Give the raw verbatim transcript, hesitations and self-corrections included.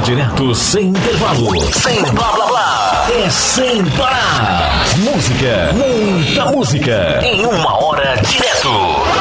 direto, sem intervalo, sem blá blá blá. É sem parar. Música, muita música, em uma hora direto.